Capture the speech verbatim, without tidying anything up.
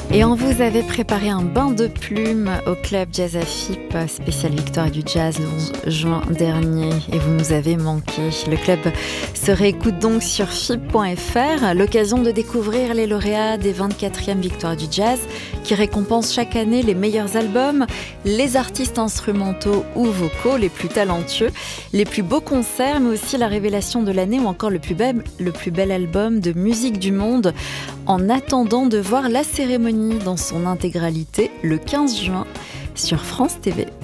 Et on vous avait préparé un bain de plumes au club Jazz à Fippe, spéciale victoire du jazz le onze juin dernier, et vous nous avez manqué. Le club se réécoute donc sur fippe point f r, l'occasion de découvrir les lauréats des vingt-quatrièmes victoires du jazz qui récompensent chaque année les meilleurs albums, les artistes instrumentaux ou vocaux les plus talentueux, les plus beaux concerts, mais aussi la révélation de l'année ou encore le plus bel, le plus bel album de musique du monde. En attendant de voir la cérémonie dans son intégralité le quinze juin sur France T V.